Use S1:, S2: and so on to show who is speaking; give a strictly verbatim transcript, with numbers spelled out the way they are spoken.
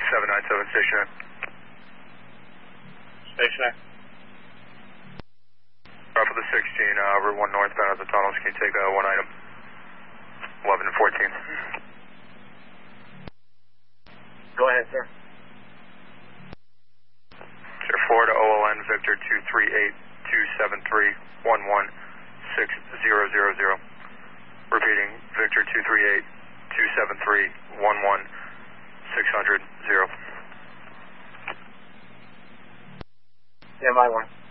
S1: seven nine seven, stationary.
S2: Stationary.
S1: Alpha the sixteen, uh, Route one northbound of the tunnels. Can you take uh, one item? eleven and fourteen.
S2: Go ahead, sir.
S1: Sir, Florida O L N Victor two three eight two seven three one one six zero zero zero. Repeating, Victor two three eight two seven three one one six hundred zero.
S2: Yeah, my one.